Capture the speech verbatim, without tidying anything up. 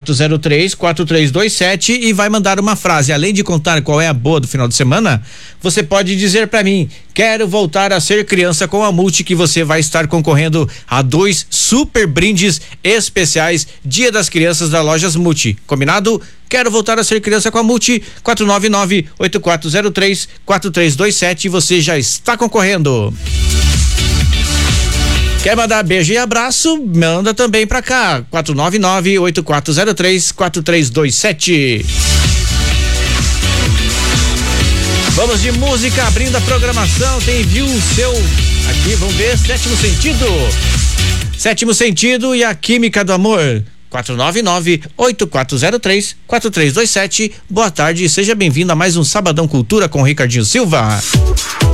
quatro zero três, quatro três dois sete e vai mandar uma frase. Além de contar qual é a boa do final de semana, você pode dizer pra mim: quero voltar a ser criança com a Multi, que você vai estar concorrendo a dois super brindes especiais Dia das Crianças da Lojas Multi. Combinado? Quero voltar a ser criança com a Multi. Quatro nove nove, oito quatro zero três, quatro três dois sete, você já está concorrendo. Quer mandar beijo e abraço? Manda também pra cá. quatro nove nove, oito quatro zero três, quatro três dois sete. Vamos de música, abrindo a programação. Tem viu o seu aqui, vamos ver, Sétimo Sentido. Sétimo Sentido e a Química do Amor. quatro nove nove, oito quatro zero três, quatro três dois sete. Boa tarde e seja bem-vindo a mais um Sabadão Cultura com Ricardinho Silva.